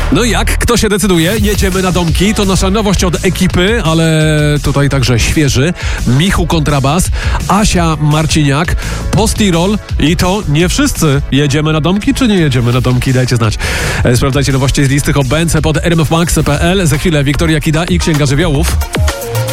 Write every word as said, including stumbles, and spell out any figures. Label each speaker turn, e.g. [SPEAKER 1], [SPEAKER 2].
[SPEAKER 1] No jak? Kto się decyduje? Jedziemy na domki. To nasza nowość od ekipy, ale tutaj także świeży. Michu kontrabas, Asia Marciniak, Postirol i to nie wszyscy. Jedziemy na domki, czy nie jedziemy na domki? Dajcie znać. E, Sprawdzajcie nowości z listy Hot Bands pod r m f max kropka p l. Za chwilę Wiktoria Kida i Księga Żywiołów.